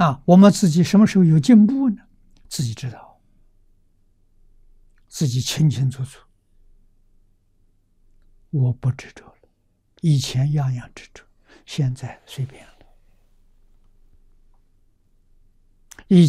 我们自己什么时候有进步呢？自己知道，自己清清楚楚。我不执着了，以前样样执着，现在随便了。